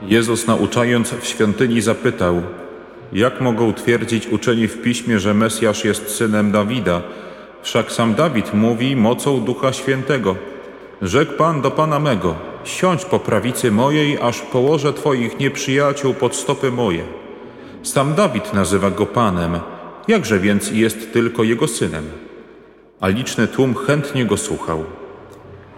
Jezus, nauczając w świątyni, zapytał: jak mogą twierdzić uczeni w Piśmie, że Mesjasz jest synem Dawida? Wszak sam Dawid mówi mocą Ducha Świętego: rzekł Pan do Pana mego: siądź po prawicy mojej, aż położę Twoich nieprzyjaciół pod stopy moje. Sam Dawid nazywa go Panem, jakże więc jest tylko jego synem? A liczny tłum chętnie go słuchał.